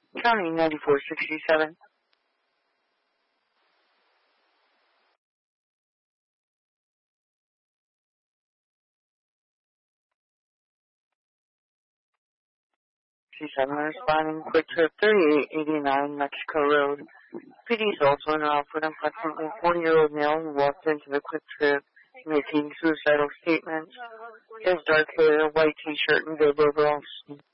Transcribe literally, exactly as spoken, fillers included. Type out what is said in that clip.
County ninety-four sixty-seven. sixty-seven responding, quick trip thirty-eight eighty-nine Mexico Road. P D is also in off with an approximately forty-year-old male who walked into the quick trip making suicidal statements. He has dark hair, white t-shirt, and good overalls.